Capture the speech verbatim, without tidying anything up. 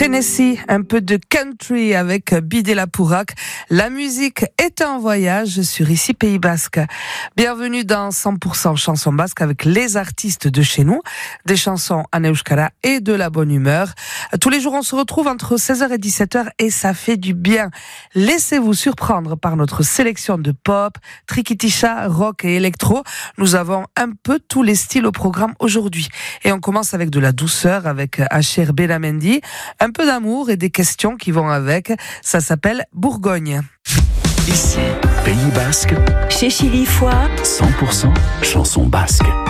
Tennessee, un peu de country avec Bidela Pourak. La musique est un voyage sur ici Pays Basque. Bienvenue dans cent pour cent chansons basques avec les artistes de chez nous, des chansons en euskara et de la bonne humeur. Tous les jours on se retrouve entre seize heures et dix-sept heures et ça fait du bien. Laissez-vous surprendre par notre sélection de pop, trikitisha, rock et électro. Nous avons un peu tous les styles au programme aujourd'hui. Et on commence avec de la douceur avec Asher Belamendi, un peu d'amour et des questions qui vont avec. Ça s'appelle Bourgogne. Ici, Pays Basque, chez Chili Foix, cent pour cent chansons basques.